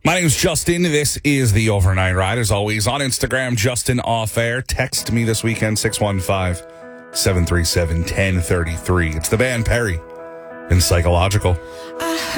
My name's Justin. This is the Overnight Ride. As always, on Instagram, Justin Off Air. Text me this weekend, 615-737-1033. It's the band Perry in Psychological.